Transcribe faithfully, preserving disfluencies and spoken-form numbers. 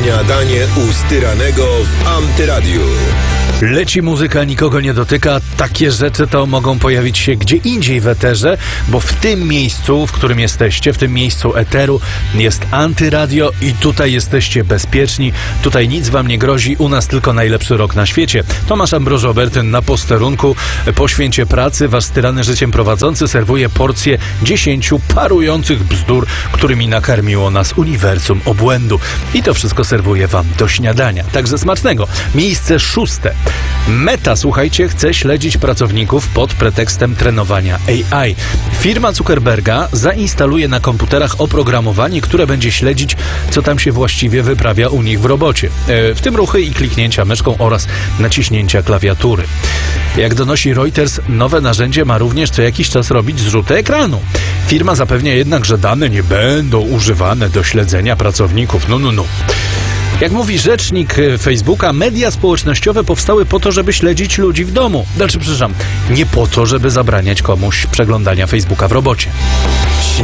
Śniadanie u Styranego w Antyradiu. Leci muzyka, nikogo nie dotyka. Takie rzeczy to mogą pojawić się gdzie indziej w eterze, bo w tym miejscu, w którym jesteście, w tym miejscu eteru jest Antyradio i tutaj jesteście bezpieczni. Tutaj nic wam nie grozi, u nas tylko najlepszy rok na świecie. Tomasz Ambroż-Obertyn na posterunku. Po święcie pracy wasz styrany życiem prowadzący serwuje porcję dziesięciu parujących bzdur, którymi nakarmiło nas uniwersum obłędu. I to wszystko serwuje wam do śniadania. Także smacznego. Miejsce szóste. Meta, słuchajcie, chce śledzić pracowników pod pretekstem trenowania A I. Firma Zuckerberga zainstaluje na komputerach oprogramowanie, które będzie śledzić, co tam się właściwie wyprawia u nich w robocie. E, w tym ruchy i kliknięcia myszką oraz naciśnięcia klawiatury. Jak donosi Reuters, nowe narzędzie ma również co jakiś czas robić zrzuty ekranu. Firma zapewnia jednak, że dane nie będą używane do śledzenia pracowników. No, no, no. Jak mówi rzecznik Facebooka, media społecznościowe powstały po to, żeby śledzić ludzi w domu. Znaczy, przepraszam, nie po to, żeby zabraniać komuś przeglądania Facebooka w robocie.